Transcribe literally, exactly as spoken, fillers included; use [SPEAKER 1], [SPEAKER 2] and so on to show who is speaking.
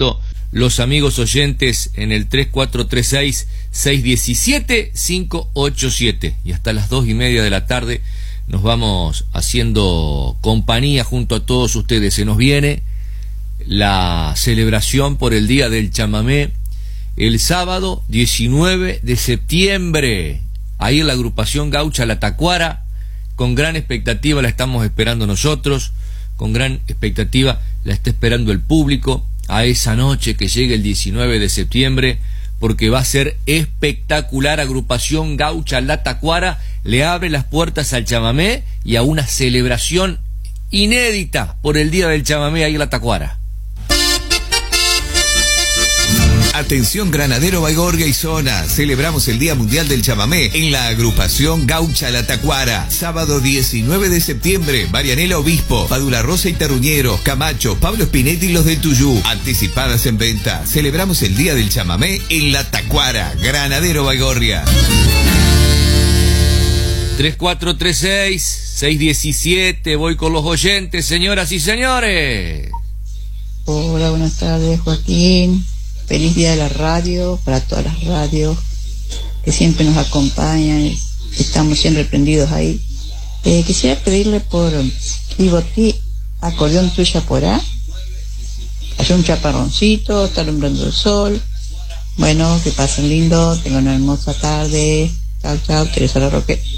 [SPEAKER 1] pidiendo los amigos oyentes en el tres cuatro tres seis, seis uno siete, cinco ocho siete. Y hasta las dos y media de la tarde nos vamos haciendo compañía junto a todos ustedes. Se nos viene la celebración por el Día del Chamamé el sábado diecinueve de septiembre. Ahí en la agrupación gaucha La Tacuara, con gran expectativa la estamos esperando nosotros, con gran expectativa la está esperando el público a esa noche que llegue el diecinueve de septiembre, porque va a ser espectacular. Agrupación gaucha La Tacuara le abre las puertas al chamamé y a una celebración inédita por el Día del Chamamé ahí en La Tacuara.
[SPEAKER 2] Atención Granadero Baigorria y zona, celebramos el Día Mundial del Chamamé en la agrupación gaucha La Tacuara, sábado diecinueve de septiembre, Marianela Obispo, Padula Rosa y Taruñero, Camacho, Pablo Spinetti y los del Tuyú, anticipadas en venta. Celebramos el Día del Chamamé en La Tacuara, Granadero Baigorria.
[SPEAKER 1] tres cuatro tres seis, seis uno siete, voy con los oyentes, señoras y señores.
[SPEAKER 3] Hola, buenas tardes, Joaquín. Feliz día de la radio, para todas las radios que siempre nos acompañan, estamos siempre prendidos ahí. Eh, quisiera pedirle por Ibotí, acordeón tuya por A. Hay un chaparroncito, está alumbrando el sol. Bueno, que pasen lindo, tengan una hermosa tarde. Chao, chao, Teresa La Roque.